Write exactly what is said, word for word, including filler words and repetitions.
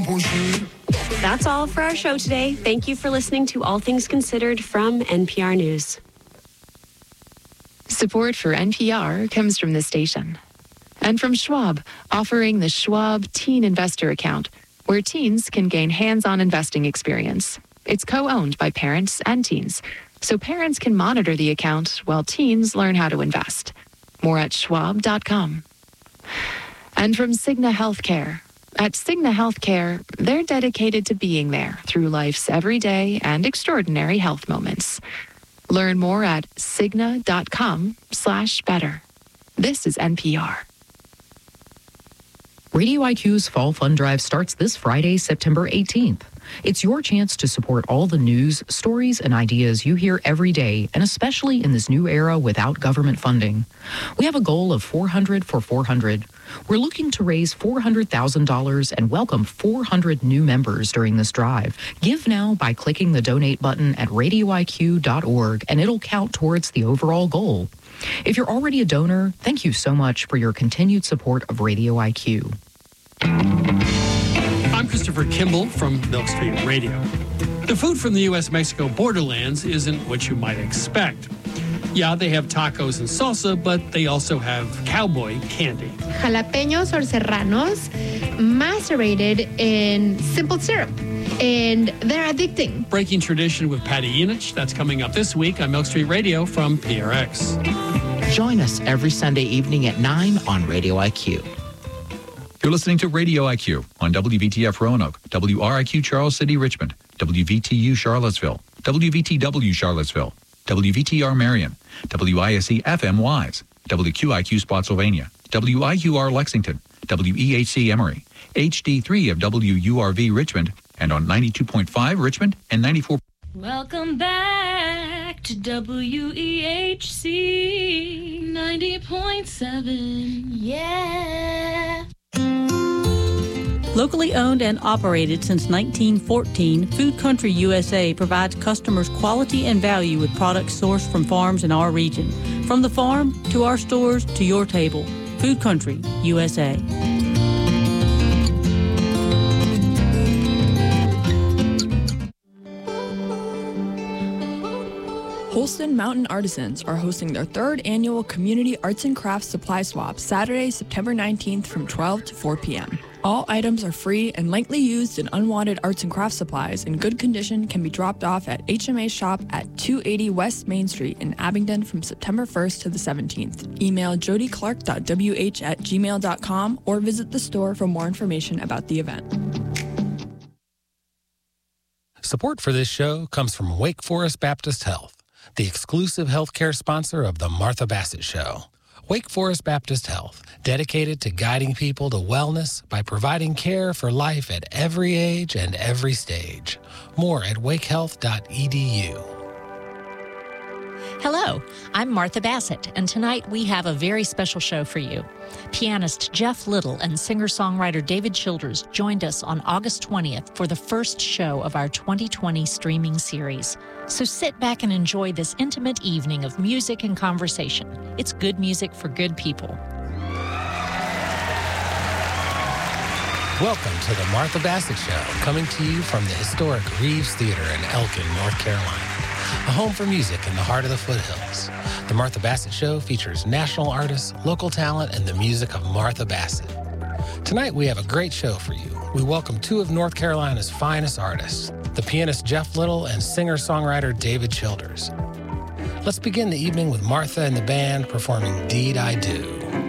That's all for our show today. Thank you for listening to All Things Considered from N P R News. Support for N P R comes from this station. And from Schwab, offering the Schwab Teen Investor Account, where teens can gain hands-on investing experience. It's co-owned by parents and teens, so parents can monitor the account while teens learn how to invest. More at schwab dot com. And from Cigna Healthcare. At Cigna Healthcare, they're dedicated to being there through life's everyday and extraordinary health moments. Learn more at cigna dot com slash better. This is N P R. Radio I Q's Fall Fund Drive starts this Friday, September eighteenth. It's your chance to support all the news, stories, and ideas you hear every day, and especially in this new era without government funding. We have a goal of four hundred for four hundred. We're looking to raise four hundred thousand dollars and welcome four hundred new members during this drive. Give now by clicking the donate button at radio I Q dot org, and it'll count towards the overall goal. If you're already a donor, thank you so much for your continued support of Radio I Q. I'm Christopher Kimball from Milk Street Radio. The food from the U S Mexico borderlands isn't what you might expect. Yeah, they have tacos and salsa, but they also have cowboy candy. Jalapeños or serranos macerated in simple syrup, and they're addicting. Breaking tradition with Patty Yunich. That's coming up this week on Milk Street Radio from P R X. Join us every Sunday evening at nine on Radio I Q. You're listening to Radio I Q on W V T F Roanoke, W R I Q Charles City, Richmond, W V T U Charlottesville, W V T W Charlottesville, W V T R Marion, W I S E F M Wise, W Q I Q Spotsylvania, W I Q R Lexington, W E H C Emory, H D three of W U R V Richmond, and on ninety-two point five Richmond and ninety-four. Welcome back to W E H C ninety point seven. Yeah. Locally owned and operated since nineteen fourteen, Food Country U S A provides customers quality and value with products sourced from farms in our region. From the farm to our stores to your table, Food Country U S A. Holston Mountain Artisans are hosting their third annual Community Arts and Crafts Supply Swap Saturday, September nineteenth from twelve to four p.m. All items are free, and lightly used and unwanted arts and crafts supplies in good condition can be dropped off at H M A Shop at two eighty West Main Street in Abingdon from September first to the seventeenth. Email jody clark dot w h at gmail dot com or visit the store for more information about the event. Support for this show comes from Wake Forest Baptist Health, the exclusive healthcare sponsor of The Martha Bassett Show. Wake Forest Baptist Health, dedicated to guiding people to wellness by providing care for life at every age and every stage. More at wake health dot e d u. Hello, I'm Martha Bassett, and tonight we have a very special show for you. Pianist Jeff Little and singer-songwriter David Childers joined us on August twentieth for the first show of our twenty twenty streaming series. So sit back and enjoy this intimate evening of music and conversation. It's good music for good people. Welcome to the Martha Bassett Show, coming to you from the historic Reeves Theater in Elkin, North Carolina, a home for music in the heart of the foothills. The Martha Bassett Show features national artists, local talent, and the music of Martha Bassett. Tonight we have a great show for you. We welcome two of North Carolina's finest artists, the pianist Jeff Little and singer-songwriter David Childers. Let's begin the evening with Martha and the band performing Deed I Do.